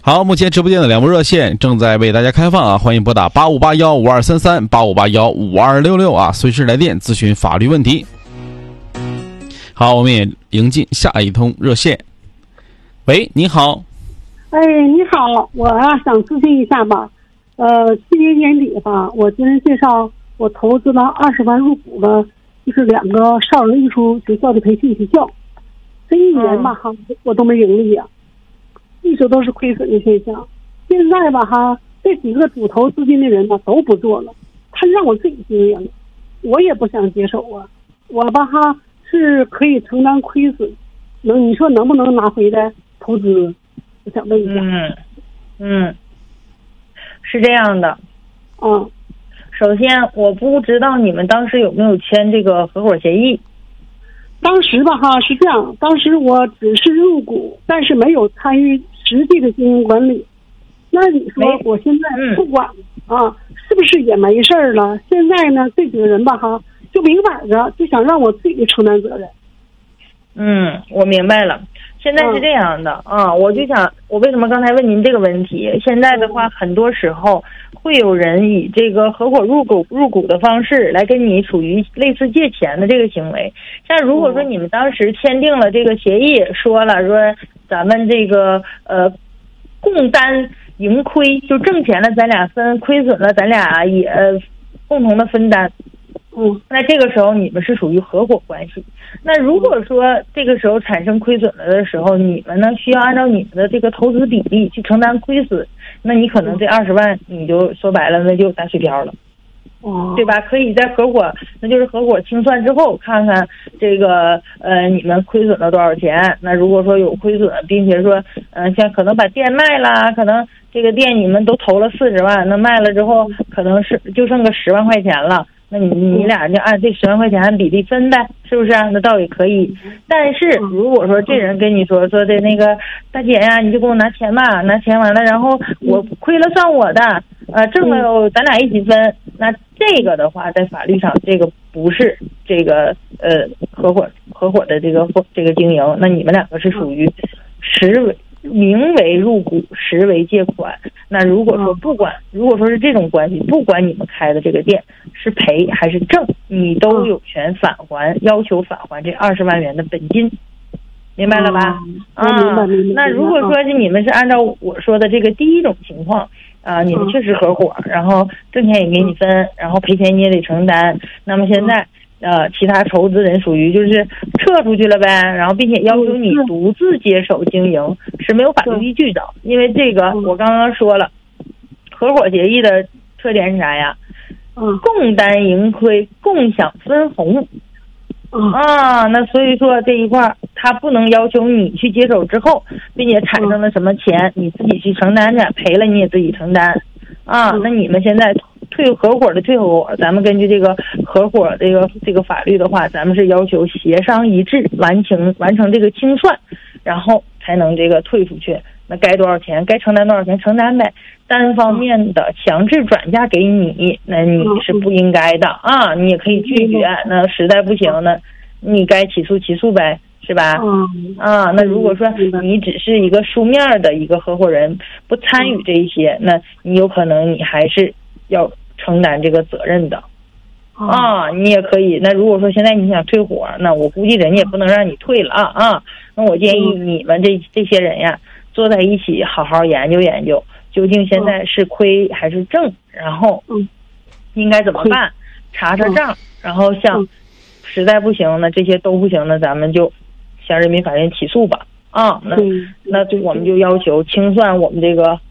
好，目前直播间的2部热线正在为大家开放啊，欢迎拨打85815233、85815266啊，随时来电咨询法律问题。好，我们也迎进下一通热线。喂，你好。 哎，你好，我想咨询一下吧。去年年底吧，我经人介绍，我投资了20万入股了，就是2个少儿艺术学校的培训学校。这1年吧哈，我都没盈利啊，一直都是亏损的现象。现在吧哈，这几个主投资金的人呢都不做了，他让我自己经营，我也不想接手啊。我吧哈是可以承担亏损，你说能不能拿回来投资？我想问一下。 是这样的。首先我不知道你们当时有没有签这个合伙协议。 当时吧哈是这样，当时我只是入股，但是没有参与实际的经营管理。那你说我现在不管是不是也没事了？现在呢，这几个人吧哈，就明摆着就想让我自己承担责任。 我明白了。现在是这样的我就想，我为什么刚才问您这个问题？现在的话，很多时候会有人以这个合伙入股的方式来跟你处于类似借钱的这个行为。像如果说你们当时签订了这个协议，说咱们这个共担盈亏，就挣钱了咱俩分，亏损了咱俩也共同的分担。那这个时候你们是属于合伙关系。那如果说这个时候产生亏损了的时候，你们呢需要按照你们的这个投资比例去承担亏损，那你可能这20万你就说白了那就打水漂了。对吧？可以在合伙，那就是合伙清算之后看看这个你们亏损了多少钱。那如果说有亏损，并且说像可能把店卖了，可能这个店你们都投了40万，那卖了之后可能是就剩个10万块钱了。那你俩就按这10万块钱按比例分呗，是不是啊？那倒也可以。但是如果说这人跟你说的那个大姐呀，你就给我拿钱吧，拿钱完了，然后我亏了算我的，挣了咱俩一起分。那这个的话，在法律上这个不是这个合伙的这个经营，那你们2个是属于名为入股，实为借款。那如果说是这种关系，不管你们开的这个店是赔还是挣，你都有权要求返还这20万元的本金，明白了吧？那如果说是你们是按照我说的这个第一种情况你们确实合伙，然后挣钱也给你分，然后赔钱你也得承担。那么现在其他投资人属于就是撤出去了呗，然后并且要求你独自接手经营，是没有法律依据的。因为这个我刚刚说了，合伙协议的特点是啥呀？共担盈亏，共享分红。那所以说这一块他不能要求你去接手之后，并且产生了什么钱你自己去承担去，赔了你也自己承担。那你们现在退合伙，咱们根据这个合伙这个法律的话，咱们是要求协商一致，完成这个清算，然后才能这个退出去。那该多少钱，该承担多少钱承担呗。单方面的强制转嫁给你，那你是不应该的你也可以拒绝。那实在不行呢，你该起诉呗，是吧？那如果说你只是一个书面的一个合伙人，不参与这一些，那你有可能你还是要承担这个责任的。你也可以。那如果说现在你想退伙，那我估计人家也不能让你退了那我建议你们这些人呀，坐在一起好好研究研究，究竟现在是亏还是挣，然后应该怎么办，查账，然后像实在不行呢，这些都不行呢，咱们就向人民法院起诉吧。那我们就要求清算我们这个